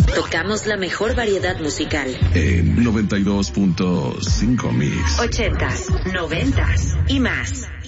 Tocamos la mejor variedad musical. En 92.5 Mix. 80s, 90s y más.